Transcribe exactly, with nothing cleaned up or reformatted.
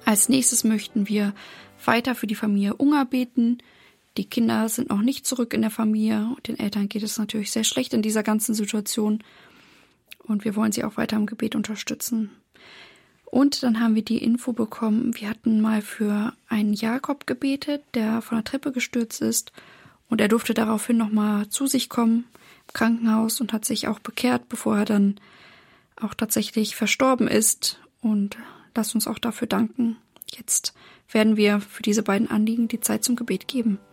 Als nächstes möchten wir weiter für die Familie Unger beten. Die Kinder sind noch nicht zurück in der Familie. Den Eltern geht es natürlich sehr schlecht in dieser ganzen Situation. Und wir wollen sie auch weiter im Gebet unterstützen. Und dann haben wir die Info bekommen, wir hatten mal für einen Jakob gebetet, der von der Treppe gestürzt ist. Und er durfte daraufhin nochmal zu sich kommen im Krankenhaus und hat sich auch bekehrt, bevor er dann auch tatsächlich verstorben ist. Und lasst uns auch dafür danken. Jetzt werden wir für diese beiden Anliegen die Zeit zum Gebet geben.